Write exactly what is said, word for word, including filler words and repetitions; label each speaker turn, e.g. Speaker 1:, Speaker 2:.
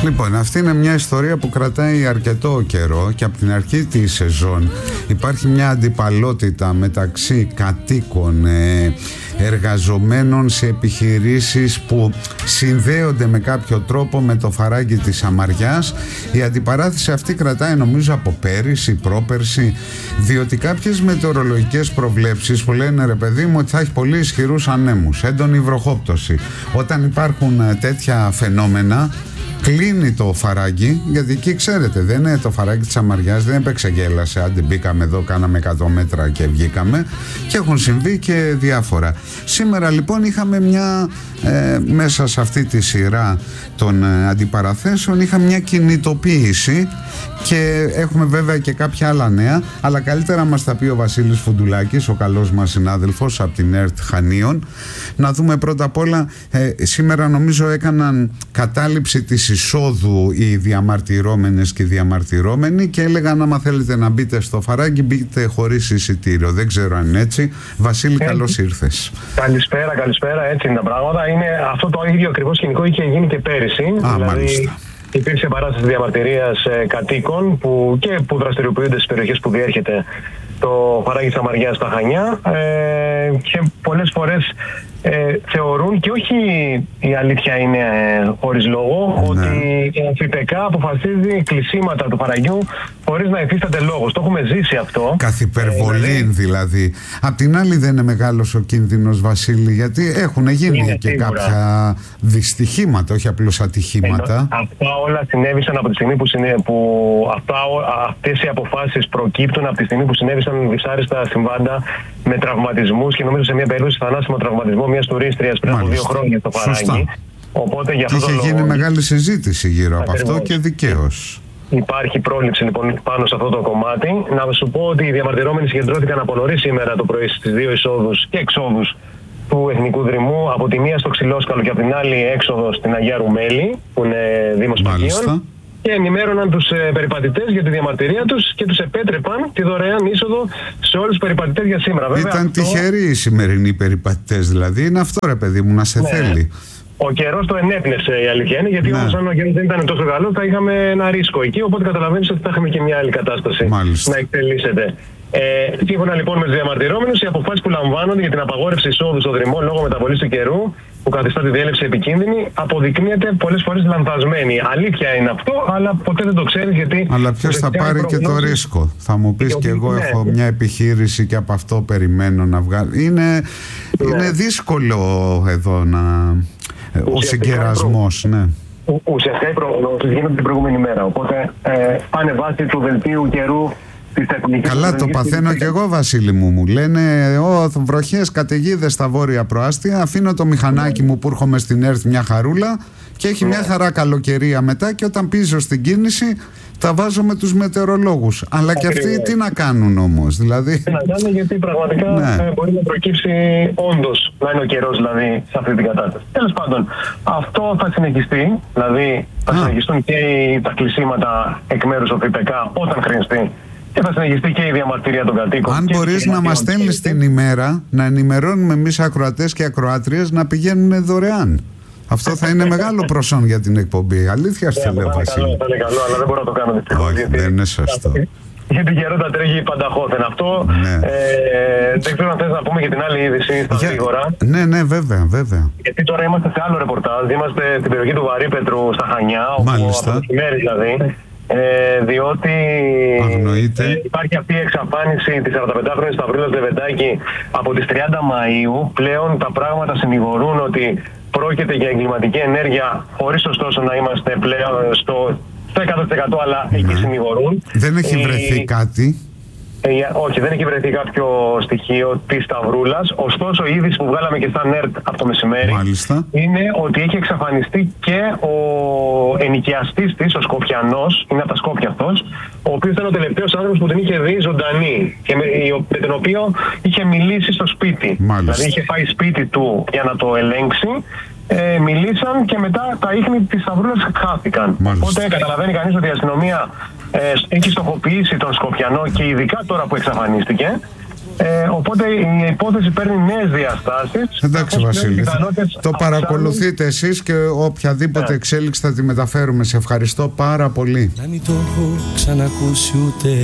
Speaker 1: Λοιπόν, αυτή είναι μια ιστορία που κρατάει αρκετό καιρό και από την αρχή της σεζόν υπάρχει μια αντιπαλότητα μεταξύ κατοίκων, ε, εργαζομένων σε επιχειρήσεις που συνδέονται με κάποιο τρόπο με το φαράγγι της Σαμαριάς. Η αντιπαράθεση αυτή κρατάει νομίζω από πέρυσι, πρόπερσι, διότι κάποιες μετεωρολογικές προβλέψεις που λένε, ρε παιδί μου, ότι θα έχει πολύ ισχυρούς ανέμους, έντονη βροχόπτωση. Όταν υπάρχουν τέτοια φαινόμενα, κλείνει το φαράγγι, γιατί εκεί ξέρετε δεν είναι το φαράγγι της Σαμαριάς, δεν επεξεγγέλασε, άντε μπήκαμε εδώ, κάναμε εκατό μέτρα και βγήκαμε, και έχουν συμβεί και διάφορα. Σήμερα λοιπόν είχαμε μια ε, μέσα σε αυτή τη σειρά των ε, αντιπαραθέσεων είχαμε μια κινητοποίηση και έχουμε βέβαια και κάποια άλλα νέα, αλλά καλύτερα μας τα πει ο Βασίλης Φουντουλάκης, ο καλός μας συνάδελφος από την ΕΡΤ Χανίων. Να δούμε πρώτα απ' όλα, ε, σήμερα νομίζω έκαναν κατάληψη της εισόδου οι διαμαρτυρόμενες και οι διαμαρτυρόμενοι και έλεγαν, άμα θέλετε να μπείτε στο φαράγγι, μπείτε χωρίς εισιτήριο. Δεν ξέρω αν είναι έτσι. Βασίλη, έτσι. Καλώς ήρθες.
Speaker 2: Καλησπέρα, καλησπέρα. Έτσι είναι τα πράγματα. Είναι αυτό το ίδιο ακριβώς σκηνικό είχε γίνει και πέρυσι.
Speaker 1: Α, δηλαδή, μάλιστα.
Speaker 2: Υπήρξε παράσταση διαμαρτυρίας ε, κατοίκων που, και που δραστηριοποιούνται στις περιοχές που διέρχεται το φαράγγι της Σαμαριάς στα Χανιά, ε, και πολλές φορές ε, θεωρούν, και όχι η αλήθεια είναι ε, χωρίς λόγο, ναι, ότι η ΦΠΚ αποφασίζει κλεισίματα του φαραγγιού χωρίς να υφίσταται λόγος. Το έχουμε ζήσει αυτό.
Speaker 1: Καθ' υπερβολή ε, δηλαδή. Απ' την άλλη δεν είναι μεγάλος ο κίνδυνος, Βασίλη, γιατί έχουν γίνει είναι, και σίγουρα κάποια δυστυχήματα, όχι απλώς ατυχήματα.
Speaker 2: Ενώ, αυτά όλα συνέβησαν από τη στιγμή που, συνέ, που αυτά, αυτές οι αποφάσεις προκύπτουν από τη στιγμή που συνέβησαν δυσάρεστα συμβάντα με τραυματισμούς, και νομίζω σε μια περίπτωση θανάσιμο τραυματισμό μιας τουρίστριας πριν από δύο χρόνια στο φαράγγι. Οπότε για αυτό
Speaker 1: είχε
Speaker 2: το
Speaker 1: γίνει
Speaker 2: λόγο
Speaker 1: μεγάλη συζήτηση γύρω από αυτό και δικαίως.
Speaker 2: Υπάρχει πρόληψη λοιπόν πάνω σε αυτό το κομμάτι. Να σου πω ότι οι διαμαρτυρόμενοι συγκεντρώθηκαν από νωρίς σήμερα το πρωί στις δύο εισόδους και εξόδους του Εθνικού Δρυμού. Από τη μία στο Ξυλόσκαλο και από την άλλη έξοδο στην Αγία Ρουμέλη, που είναι Δήμος Παγίων. Και ενημέρωναν τους ε, περιπατητές για τη διαμαρτυρία τους και τους επέτρεπαν τη δωρεάν είσοδο σε όλους τους περιπατητές για σήμερα. Βέβαια,
Speaker 1: ήταν αυτό τυχεροί οι σημερινοί περιπατητές, δηλαδή. Είναι αυτό, ρε παιδί μου, να σε ναι. θέλει.
Speaker 2: Ο καιρός το ενέπνευσε, η αλήθεια είναι, γιατί ναι. όμως αν ο καιρός δεν ήταν τόσο καλό θα είχαμε ένα ρίσκο εκεί, οπότε καταλαβαίνεις ότι θα είχαμε και μια άλλη κατάσταση. Μάλιστα. Να εκτελήσετε. Ε, σύμφωνα λοιπόν με τους διαμαρτυρόμενους, οι αποφάσεις που λαμβάνονται για την απαγόρευση εισόδου στο Δρυμό λόγω μεταβολής του καιρού, που καθιστά τη διέλευση επικίνδυνη, αποδεικνύεται πολλές φορές λανθασμένη. Αλήθεια είναι αυτό, αλλά ποτέ δεν το ξέρεις, γιατί.
Speaker 1: Αλλά ποιος θα πάρει και το ρίσκο? Θα μου πεις, και εγώ ναι. έχω μια επιχείρηση και από αυτό περιμένω να βγάλω. Είναι, ναι. είναι δύσκολο εδώ να. Ο συγκερασμός, ναι.
Speaker 2: Ουσιαστικά οι προγνώσεις γίνονται την προηγούμενη μέρα. Οπότε ε, πάνε βάσει του δελτίου καιρού.
Speaker 1: Καλά, το παθαίνω κι εγώ, Βασίλη μου. Μου λένε, Ω, βροχές, καταιγίδες στα βόρεια προάστια. Αφήνω το μηχανάκι μου που έρχομαι στην ΕΡΤ μια χαρούλα και έχει μια χαρά καλοκαιρία μετά. Και όταν πίζω στην κίνηση, τα βάζω με τους μετεωρολόγους. Αλλά και αυτοί τι να κάνουν όμως, δηλαδή.
Speaker 2: Τι να κάνουν, γιατί πραγματικά ναι. μπορεί να προκύψει όντως να είναι ο καιρός, δηλαδή, σε αυτή την κατάσταση. Τέλος πάντων, αυτό θα συνεχιστεί. Δηλαδή, θα Α. συνεχιστούν και τα κλεισίματα εκ μέρους του ΦΠΚ όταν χρειαστεί. Και θα συνεχιστεί και η διαμαρτυρία των κατοίκων.
Speaker 1: Αν μπορείς να μας στέλνεις την ημέρα, να ενημερώνουμε εμείς ακροατές και ακροάτριες να πηγαίνουν δωρεάν. Αυτό θα είναι μεγάλο προσόν για την εκπομπή. Αλήθεια σου λέω, Βασίλη.
Speaker 2: Θα είναι καλό, αλλά δεν μπορώ να το κάνω δυστυχώς.
Speaker 1: Όχι, δεν είναι σωστό.
Speaker 2: Γιατί καιρό τα τρέχει πανταχώθεν. Αυτό ναι. ε, δεν ξέρω αν θες να πούμε για την άλλη είδηση στα για... γρήγορα.
Speaker 1: Ναι, ναι, βέβαια, βέβαια.
Speaker 2: Γιατί τώρα είμαστε σε άλλο ρεπορτάζ. Είμαστε στην περιοχή του Βαρύπετρου στα Χανιά, όπου από το χειμέρι δηλαδή. Ε, διότι ε, υπάρχει αυτή η εξαφάνιση της σαρανταπεντάχρονης Σταυρίλας Λεβεντάκη από τις τριάντα Μαΐου. Πλέον τα πράγματα συνηγορούν ότι πρόκειται για εγκληματική ενέργεια, χωρίς ωστόσο να είμαστε πλέον στο εκατό τοις εκατό, αλλά ναι. εκεί συνηγορούν.
Speaker 1: Δεν έχει βρεθεί ε, κάτι.
Speaker 2: Ε, όχι, δεν έχει βρεθεί κάποιο στοιχείο της Σταυρούλας. Ωστόσο, η είδηση που βγάλαμε και στα ΝΕΡΤ από το μεσημέρι
Speaker 1: Μάλιστα.
Speaker 2: είναι ότι έχει εξαφανιστεί και ο ενοικιαστής της, ο Σκοπιανός, είναι από τα Σκόπια αυτός, ο οποίος ήταν ο τελευταίος άνθρωπος που την είχε δει ζωντανή και με, με τον οποίο είχε μιλήσει στο σπίτι.
Speaker 1: Μάλιστα. Δηλαδή
Speaker 2: είχε πάει σπίτι του για να το ελέγξει. Ε, μιλήσαν και μετά τα ίχνη της Σταυρούλας χάθηκαν. Μάλιστα. Οπότε καταλαβαίνει κανείς ότι η αστυνομία ε, έχει στοχοποιήσει τον Σκοπιανό, και ειδικά τώρα που εξαφανίστηκε, Ε, οπότε η υπόθεση παίρνει νέες διαστάσεις.
Speaker 1: Εντάξει Βασίλη, το παρακολουθείτε εσείς και οποιαδήποτε εξέλιξη θα τη μεταφέρουμε. Σε ευχαριστώ πάρα πολύ.
Speaker 3: Να μην το έχω ξανακούσει ούτε